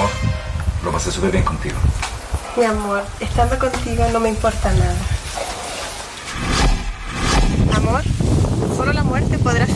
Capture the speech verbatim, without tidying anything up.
Amor, lo pasé súper bien contigo. Mi amor, estando contigo no me importa nada. Amor, solo la muerte podrá